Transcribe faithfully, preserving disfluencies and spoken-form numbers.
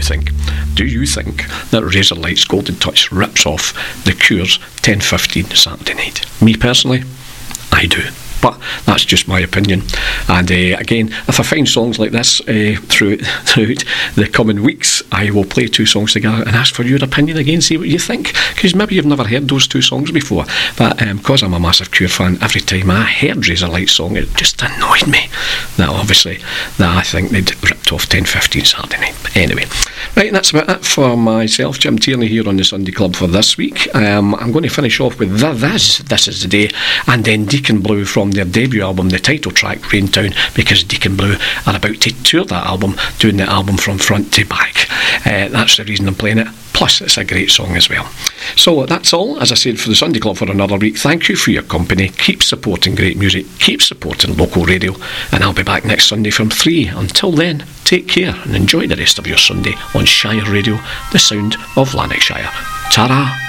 think? Do you think that Razorlight's Golden Touch rips off The Cure's ten fifteen Saturday Night? Me personally, I do. But that's just my opinion. And uh, again, if I find songs like this uh, throughout, throughout the coming weeks, I will play two songs together and ask for your opinion again, see what you think. Because maybe you've never heard those two songs before. But because um, I'm a massive Cure fan, every time I heard Razorlight's song, it just annoyed me that obviously that I think they'd ripped off ten fifteen Saturday Night. But anyway, right, that's about it for myself, Jim Tierney, here on the Sunday Club for this week. Um, I'm going to finish off with The This, This Is The Day, and then Deacon Blue from their debut album, the title track, Raintown, because Deacon Blue are about to tour that album, doing the album from front to back. Uh, that's the reason I'm playing it. Plus, it's a great song as well. So that's all, as I said, for the Sunday Club for another week. Thank you for your company. Keep supporting great music. Keep supporting local radio. And I'll be back next Sunday from three. Until then, take care and enjoy the rest of your Sunday on Shire Radio, the sound of Lanarkshire. Ta-ra!